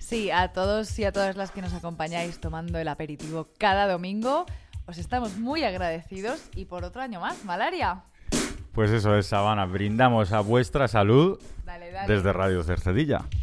Sí, a todos y a todas las que nos acompañáis tomando el aperitivo cada domingo, os estamos muy agradecidos y por otro año más, Malaria. Pues eso es, Savannah, brindamos a vuestra salud Dale. desde Radio Cercedilla.